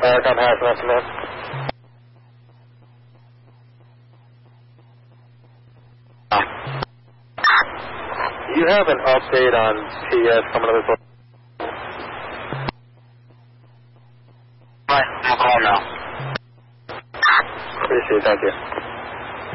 Got half an estimate. Do you have an update on TS coming to this one? Right, I'll call now. Appreciate it, thank you.